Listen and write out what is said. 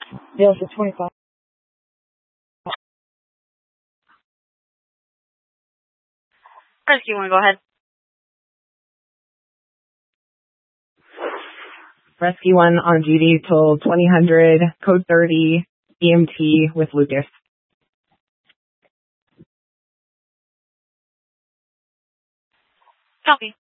Yeah, for 25. Rescue 1, go ahead. Rescue 1 on duty till 2000, code 30, EMT with Lucas. Copy.